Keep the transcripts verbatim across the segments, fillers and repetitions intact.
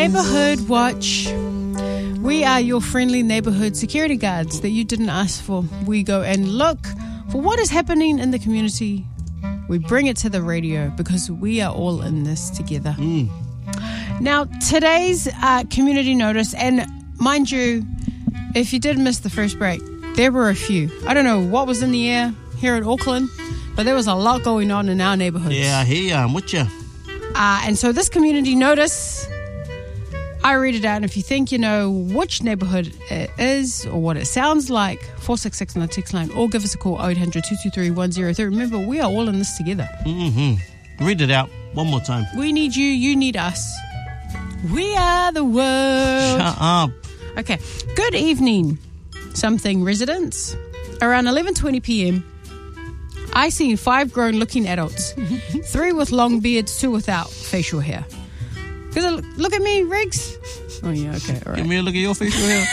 Neighborhood Watch. We are your friendly neighborhood security guards that you didn't ask for. We go and look for what is happening in the community. We bring it to the radio because we are all in this together. Mm. Now, today's uh, community notice, and mind you, if you did miss the first break, there were a few. I don't know what was in the air here in Auckland, but there was a lot going on in our neighborhoods. Yeah, I hear you. I'm with you. Uh, and so this community notice, I read it out, and if you think you know which neighborhood it is or what it sounds like, four six six on the text line, or give us a call, oh eight hundred, two two three, one oh three. Remember, we are all in this together. Mm-hmm. Read it out one more time. We need you, you need us. We are the world. Shut up. Okay. Good evening, something residents. Around eleven twenty p.m., I seen five grown-looking adults, three with long beards, two without facial hair. Because look at me, Riggs. Oh yeah, okay, all right. Give me a look at your facial hair.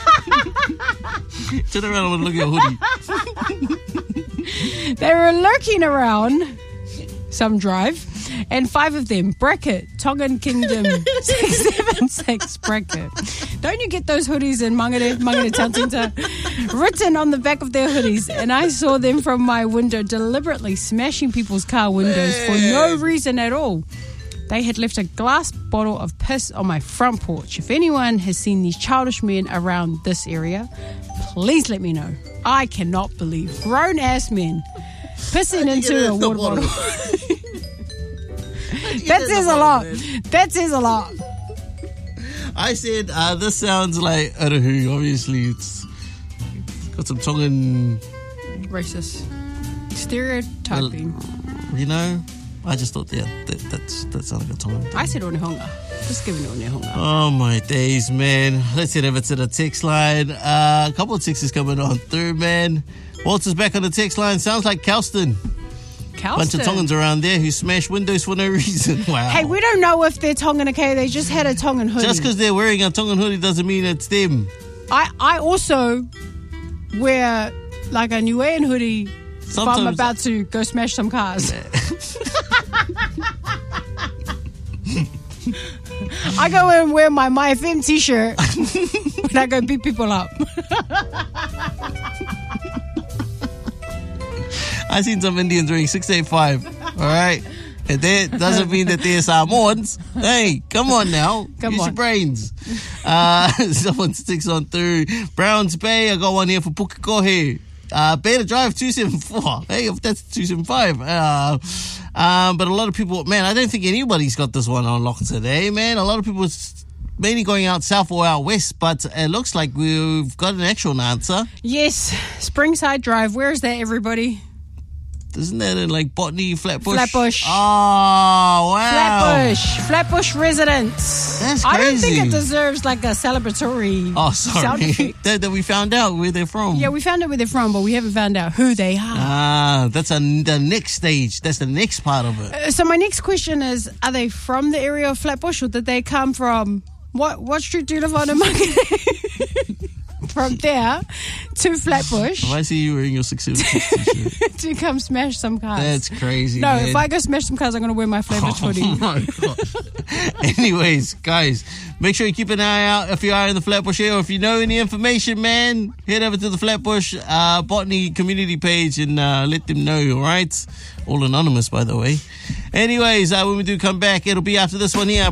Turn around and look at your hoodie. They were lurking around some drive, and five of them, bracket, Tongan Kingdom six seven six, bracket. Don't you get those hoodies in Mangere, Mangere Town Centre written on the back of their hoodies? And I saw them from my window deliberately smashing people's car windows for no reason at all. They had left a glass bottle of piss on my front porch. If anyone has seen these childish men around this area, please let me know. I cannot believe grown-ass men pissing into a water bottle. That says a lot. That says a lot. I said, uh, this sounds like Arahu. Obviously, it's, it's got some Tongan... Racist. Stereotyping. Well, you know... I just thought that, that that's that sounded like a Tongan thing. I said Onehonga. Just giving it Onehonga. Oh my days, man. Let's head over to the text line. Uh, a couple of texts coming on through, man. Walter's back on the text line. Sounds like Kelston. Kelston? Bunch of Tongans around there who smash windows for no reason. Wow. Hey, we don't know if they're Tongan, okay? They just had a Tongan hoodie. Just because they're wearing a Tongan hoodie doesn't mean it's them. I, I also wear like a Niuean hoodie Sometimes. if I'm about to go smash some cars. I go and wear my My F M t-shirt when I go beat people up. I seen some Indians wearing six eight five. All right, and that doesn't mean that they're Samoans. Hey, come on now, come use on. your brains. Uh, someone sticks on through Browns Bay. I got one here for Pukekohe. Uh, Beta Drive two seven four. Hey, if that's two seven five. Uh, um, but a lot of people, man, I don't think anybody's got this one on lock today, man. A lot of people mainly going out south or out west, but it looks like we've got an actual answer. Yes, Springside Drive. Where is that, everybody? Isn't that in like Botany, Flatbush? Flatbush. Oh, wow. Flatbush. Flatbush residents. That's crazy. I don't think it deserves like a celebratory Oh, sound sorry. effect. that, that we found out where they're from. Yeah, we found out where they're from, but we haven't found out who they are. Ah, that's a, the next stage. That's the next part of it. Uh, so my next question is, are they from the area of Flatbush, or did they come from, what, what street do you live on in Mangere? From there to Flatbush. If I see you wearing your six seven six t-shirt. To come smash some cars. That's crazy, No, man. if I go smash some cars, I'm going to wear my Flatbush oh, hoodie. Oh, my God. Anyways, guys, make sure you keep an eye out if you are in the Flatbush area, or if you know any information, man, head over to the Flatbush uh, Botany community page and uh, let them know, all right? All anonymous, by the way. Anyways, uh, when we do come back, it'll be after this one here.